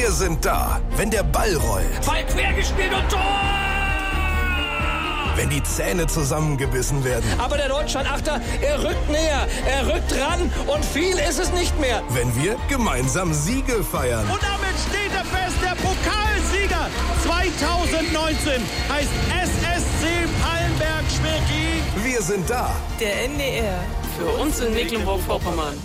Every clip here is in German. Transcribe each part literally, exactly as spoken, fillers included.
Wir sind da, wenn der Ball rollt. Ball quer gespielt und Tor! Wenn die Zähne zusammengebissen werden. Aber der Deutschland-Achter, er rückt näher, er rückt ran und viel ist es nicht mehr. Wenn wir gemeinsam Siege feiern. Und damit steht er fest, der Pokalsieger zwanzig neunzehn heißt S S C Pallenberg-Schwerin. Wir sind da. Der N D R, für uns in Mecklenburg-Vorpommern.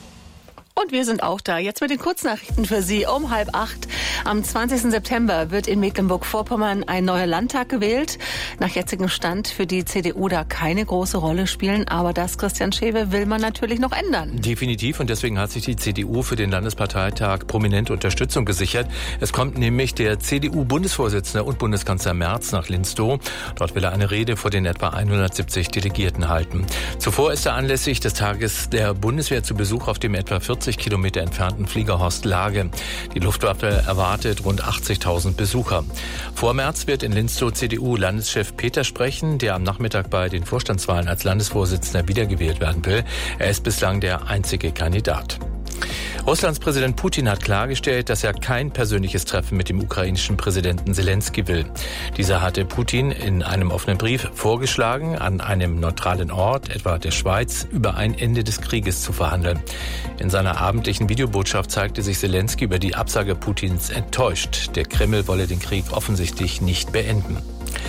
Und wir sind auch da. Jetzt mit den Kurznachrichten für Sie um halb acht. Am zwanzigsten September wird in Mecklenburg-Vorpommern ein neuer Landtag gewählt. Nach jetzigem Stand für die C D U da keine große Rolle spielen. Aber das, Christian Schewe, will man natürlich noch ändern. Definitiv. Und deswegen hat sich die C D U für den Landesparteitag prominente Unterstützung gesichert. Es kommt nämlich der C D U-Bundesvorsitzende und Bundeskanzler Merz nach Linstow. Dort will er eine Rede vor den etwa hundertsiebzig Delegierten halten. Zuvor ist er anlässlich des Tages der Bundeswehr zu Besuch auf dem etwa vierzig Kilometer entfernten Fliegerhorst Lage. Die Luftwaffe erwartet rund achtzigtausend Besucher. Vor März wird in Linstow C D U-Landeschef Peter sprechen, der am Nachmittag bei den Vorstandswahlen als Landesvorsitzender wiedergewählt werden will. Er ist bislang der einzige Kandidat. Russlands Präsident Putin hat klargestellt, dass er kein persönliches Treffen mit dem ukrainischen Präsidenten Selenskyj will. Dieser hatte Putin in einem offenen Brief vorgeschlagen, an einem neutralen Ort, etwa der Schweiz, über ein Ende des Krieges zu verhandeln. In seiner abendlichen Videobotschaft zeigte sich Selenskyj über die Absage Putins enttäuscht. Der Kreml wolle den Krieg offensichtlich nicht beenden.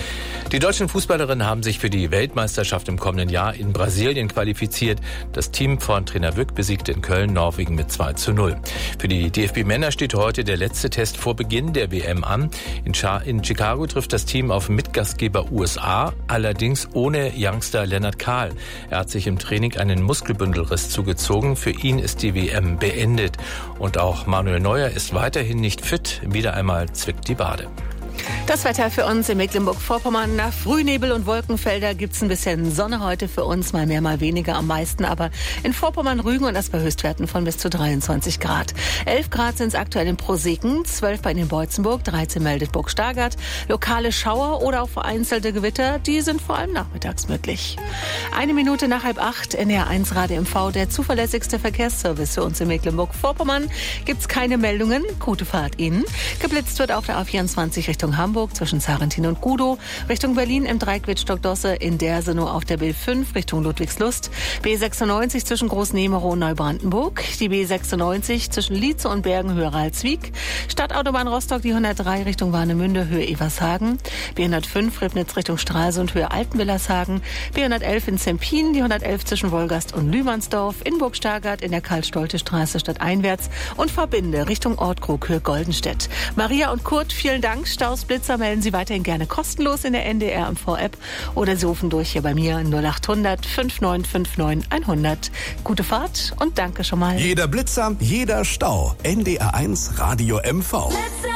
Die deutschen Fußballerinnen haben sich für die Weltmeisterschaft im kommenden Jahr in Brasilien qualifiziert. Das Team von Trainer Wück besiegte in Köln Norwegen mit zwei zu null. Für die D F B-Männer steht heute der letzte Test vor Beginn der W M an. In, Cha- in Chicago trifft das Team auf Mitgastgeber U S A, allerdings ohne Youngster Lennart Kahl. Er hat sich im Training einen Muskelbündelriss zugezogen. Für ihn ist die W M beendet. Und auch Manuel Neuer ist weiterhin nicht fit. Wieder einmal zwickt die Wade. Das Wetter für uns in Mecklenburg-Vorpommern. Nach Frühnebel und Wolkenfelder gibt's ein bisschen Sonne heute für uns. Mal mehr, mal weniger am meisten. Aber in Vorpommern Rügen und das bei Höchstwerten von bis zu dreiundzwanzig Grad. elf Grad sind es aktuell in Proseken, zwölf bei den Beutzenburg, dreizehn meldet Burg Stargard. Lokale Schauer oder auch vereinzelte Gewitter, die sind vor allem nachmittags möglich. Eine Minute nach halb acht, N D R eins Radio M V, der zuverlässigste Verkehrsservice für uns in Mecklenburg-Vorpommern. Gibt's keine Meldungen. Gute Fahrt Ihnen. Geblitzt wird auf der A vierundzwanzig Richtung Hamburg zwischen Sarentin und Gudow, Richtung Berlin im Dreieck Wittstock-Dosse, in Dersenow auf der B fünf Richtung Ludwigslust, B sechsundneunzig zwischen Großnemerow und Neubrandenburg, die B sechsundneunzig zwischen Lietze und Bergen Höhe Ralswiek, Stadtautobahn Rostock die hundertdrei Richtung Warnemünde Höhe Evershagen, B hundertfünf Ribnitz Richtung Stralsund Höhe Altenwillershagen, B hundertelf in Zempin, die hundertelf zwischen Wolgast und Lühmannsdorf, in Burg Stargard in der Karl-Stolte-Straße stadteinwärts und Verbinde Richtung Ortkrug Höhe Goldenstedt. Maria und Kurt, vielen Dank. Staus Blitzer melden Sie weiterhin gerne kostenlos in der N D R M V-App oder Sie rufen durch hier bei mir null achthundert fünf neun fünf neun hundert. Gute Fahrt und danke schon mal. Jeder Blitzer, jeder Stau. N D R eins Radio M V.